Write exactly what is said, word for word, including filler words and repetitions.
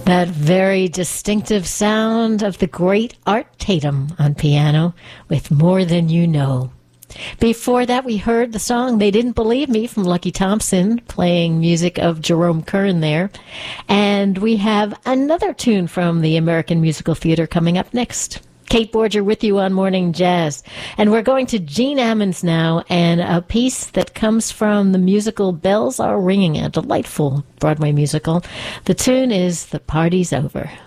That very distinctive sound of the great Art Tatum on piano with More Than You Know. Before that, we heard the song They Didn't Believe Me from Lucky Thompson, playing music of Jerome Kern there. And we have another tune from the American Musical Theater coming up next. Kate Borger with you on Morning Jazz. And we're going to Gene Ammons now, and a piece that comes from the musical Bells Are Ringing, a delightful Broadway musical. The tune is The Party's Over.